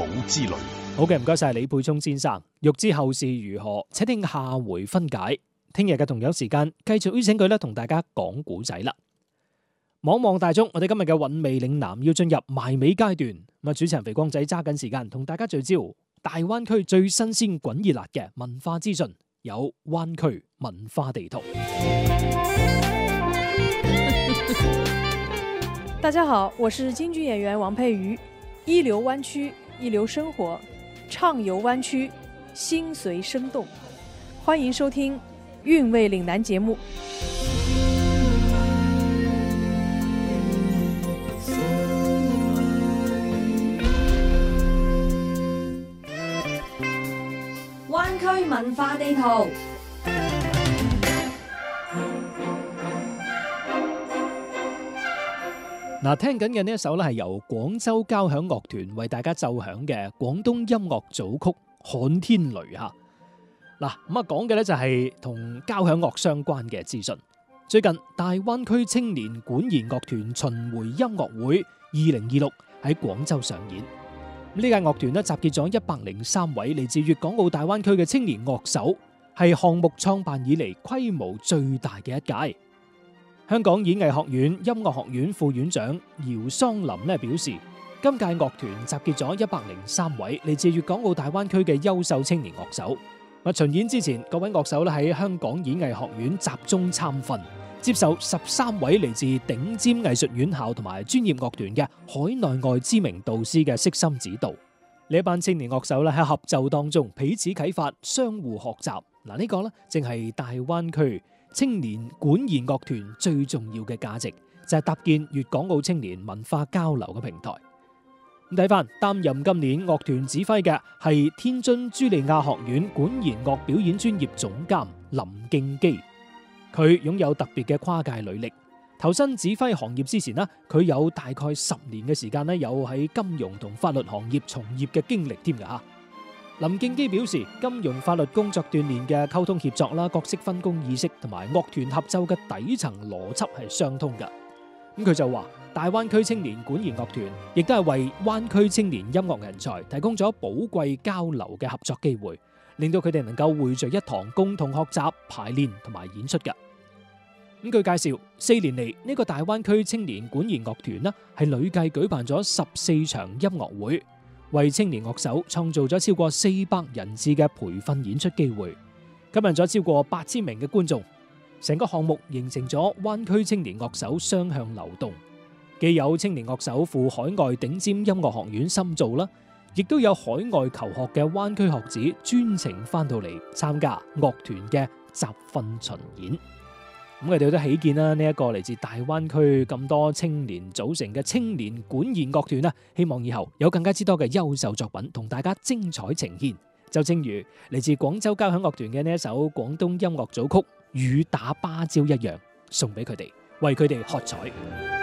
寶之旅。 好嘅，唔該晒李沛聰先生。欲知後事如何，且聽下回分解。聽日嘅同樣時間，繼續邀請佢同大家講古仔啦。望大眾，我哋今日嘅韻味嶺南要進入埋尾階段。主持人肥光仔揸緊時間同大家聚焦大灣區最新鮮滾熱辣嘅文化資訊，有灣區文化地圖。 大家好，我是京劇演員王佩瑜。一流灣區，一流生活，暢遊灣區，心隨生動。歡迎收聽韻味嶺南節目。 灣區文化地圖。 聽緊嘅呢一首咧係由廣州交響樂團為大家奏響嘅廣東音樂組曲《旱天雷》吓。講嘅咧就係同交響樂相關嘅資訊。最近大灣區青年管弦樂團巡迴音樂會2026喺廣州上演。呢屆樂團咧集結咗103位嚟自粵港澳大灣區嘅青年樂手，係項目創辦以嚟規模最大嘅一屆。香港演藝學院音樂學院副院長姚桑林表示，今屆樂團集結咗103位嚟自粵港澳大灣區嘅優秀青年樂手。巡演之前，各位樂手喺香港演藝學院集中參訓，接受13位嚟自頂尖藝術院校同埋專業樂團嘅海內外知名導師嘅悉心指導。呢一班青年樂手喺合奏當中彼此啟發，相互學習。呢個正係大灣區青年管弦樂團最重要嘅價值，就係搭建粵港澳青年文化交流嘅平台。睇翻擔任今年樂團指揮嘅係天津茱莉亞學院管弦樂表演專業總監林敬基，佢擁有特別嘅跨界履歷。投身指揮行業之前佢有大概10年嘅時間有喺金融同法律行業從業嘅經歷添㗎。林敬基表示，金融法律工作鍛煉嘅溝通協作啦、角色分工意識同埋樂團合奏嘅底層邏輯係相通㗎。佢就話，大灣區青年管弦樂團亦都係為灣區青年音樂人才提供咗寶貴交流嘅合作機會，令到佢哋能夠匯聚一堂，共同學習、排練同埋演出㗎。據介紹，4年嚟呢個大灣區青年管弦樂團係累計舉辦咗14場音樂會，為青年樂手創造咗超過400人次嘅培訓演出機會，吸引咗超過8000名嘅觀眾。成個項目形成咗灣區青年樂手雙向流動，既有青年樂手赴海外頂尖音樂學院深造啦，亦都有海外求學嘅灣區學子專程翻到嚟參加樂團嘅集訓巡演。我哋都喜見啦，呢一個嚟自大灣區咁多青年組成嘅青年管弦樂團希望以後有更加之多嘅優秀作品同大家精彩呈現。就正如嚟自廣州交響樂團嘅呢一首廣東音樂組曲《雨打芭蕉》一樣，送俾佢哋，為佢哋喝彩。